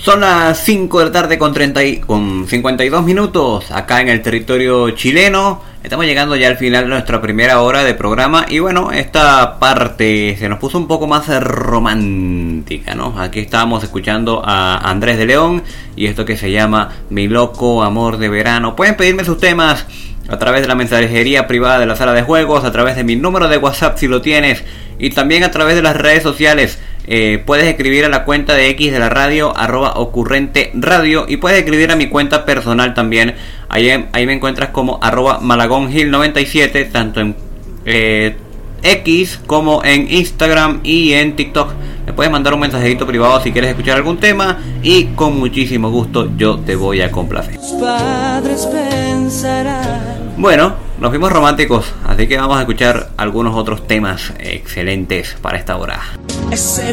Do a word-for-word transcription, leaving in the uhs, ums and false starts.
Son las cinco de la tarde con, treinta y, con cincuenta y dos minutos acá en el territorio chileno. Estamos llegando ya al final de nuestra primera hora de programa. Y bueno, esta parte se nos puso un poco más romántica, ¿no? Aquí estábamos escuchando a Andrés de León y esto que se llama Mi Loco Amor de Verano. Pueden pedirme sus temas a través de la mensajería privada de la sala de juegos, a través de mi número de WhatsApp si lo tienes, y también a través de las redes sociales. Eh, puedes escribir a la cuenta de X de la radio, arroba ocurrente radio, y puedes escribir a mi cuenta personal también. Ahí, ahí me encuentras como arroba malagongil noventa y siete, tanto en eh, X como en Instagram y en TikTok. Me puedes mandar un mensajito privado si quieres escuchar algún tema y con muchísimo gusto yo te voy a complacer. Bueno, nos fuimos románticos, así que vamos a escuchar algunos otros temas excelentes para esta hora.